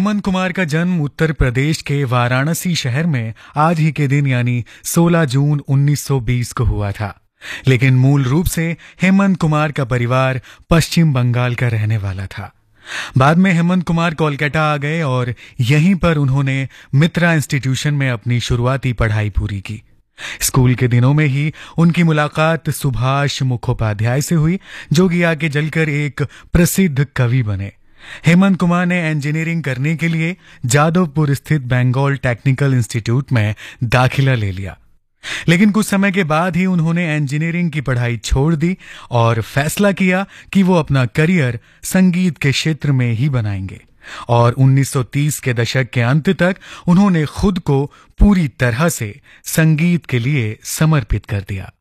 हेमंत कुमार का जन्म उत्तर प्रदेश के वाराणसी शहर में आज ही के दिन यानी 16 जून 1920 को हुआ था। लेकिन मूल रूप से हेमंत कुमार का परिवार पश्चिम बंगाल का रहने वाला था। बाद में हेमंत कुमार कोलकाता आ गए और यहीं पर उन्होंने मित्रा इंस्टीट्यूशन में अपनी शुरुआती पढ़ाई पूरी की। स्कूल के दिनों में ही उनकी मुलाकात सुभाष मुखोपाध्याय से हुई, जो कि आगे चलकर एक प्रसिद्ध कवि बने। हेमंत कुमार ने इंजीनियरिंग करने के लिए जादवपुर स्थित बंगाल टेक्निकल इंस्टीट्यूट में दाखिला ले लिया, लेकिन कुछ समय के बाद ही उन्होंने इंजीनियरिंग की पढ़ाई छोड़ दी और फैसला किया कि वो अपना करियर संगीत के क्षेत्र में ही बनाएंगे। और 1930 के दशक के अंत तक उन्होंने खुद को पूरी तरह से संगीत के लिए समर्पित कर दिया।